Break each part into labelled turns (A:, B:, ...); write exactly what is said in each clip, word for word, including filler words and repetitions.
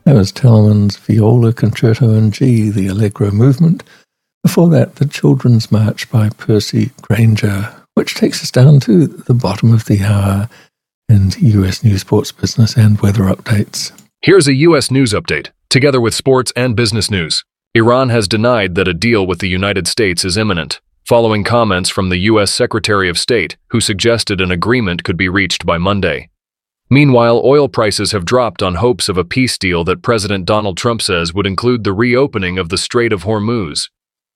A: That was Telemann's Viola Concerto in G, the Allegro movement. Before that, the Children's March by Percy Granger, which takes us down to the bottom of the hour and U S news, sports, business, and weather updates.
B: Here's a U S news update, together with sports and business news. Iran has denied that a deal with the United States is imminent, following comments from the U S Secretary of State, who suggested an agreement could be reached by Monday. Meanwhile, oil prices have dropped on hopes of a peace deal that President Donald Trump says would include the reopening of the Strait of Hormuz.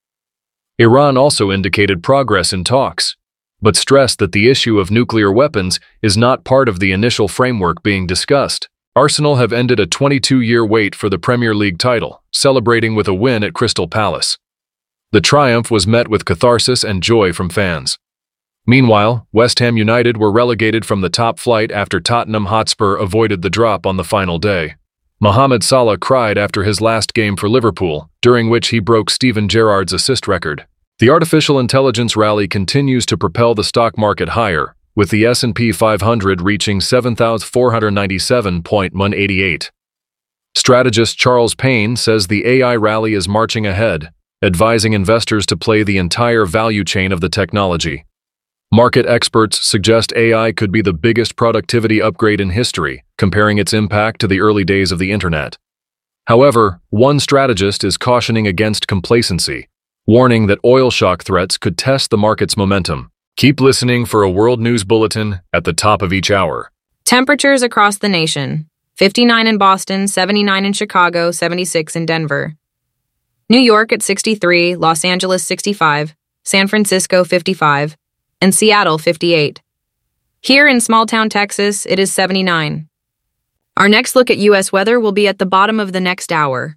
B: Iran also indicated progress in talks, but stressed that the issue of nuclear weapons is not part of the initial framework being discussed. Arsenal have ended a twenty-two-year wait for the Premier League title, celebrating with a win at Crystal Palace. The triumph was met with catharsis and joy from fans. Meanwhile, West Ham United were relegated from the top flight after Tottenham Hotspur avoided the drop on the final day. Mohamed Salah cried after his last game for Liverpool, during which he broke Steven Gerrard's assist record. The artificial intelligence rally continues to propel the stock market higher, with the S and P five hundred reaching seven thousand four hundred ninety-seven point one eight eight. Strategist Charles Payne says the A I rally is marching ahead, advising investors to play the entire value chain of the technology. Market experts suggest A I could be the biggest productivity upgrade in history, comparing its impact to the early days of the internet. However, one strategist is cautioning against complacency, warning that oil shock threats could test the market's momentum. Keep listening for a world news bulletin at the top of each hour.
C: Temperatures across the nation. fifty-nine in Boston, seventy-nine in Chicago, seventy-six in Denver. New York at sixty-three, Los Angeles sixty-five, San Francisco fifty-five, and Seattle fifty-eight. Here in small-town Texas, it is seventy-nine. Our next look at U S weather will be at the bottom of the next hour.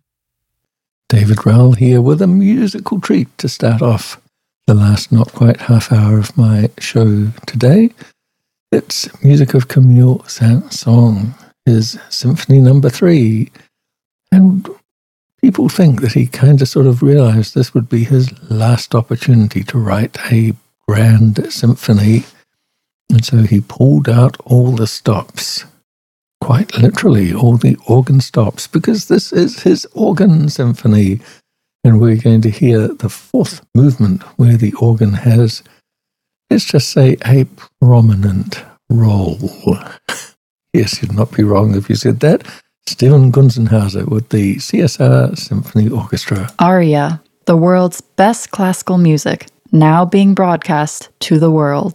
A: David Rowell here with a musical treat to start off the last not quite half hour of my show today. It's music of Camille Saint-Saëns, his Symphony Number Three. And people think that he kind of sort of realized this would be his last opportunity to write a grand symphony. And so he pulled out all the stops, quite literally all the organ stops, because this is his organ symphony. And we're going to hear the fourth movement where the organ has, let's just say, a prominent role. Yes, you'd not be wrong if you said that. Stephen Gunzenhauser with the C S R Symphony Orchestra.
D: Aria, the world's best classical music, now being broadcast to the world.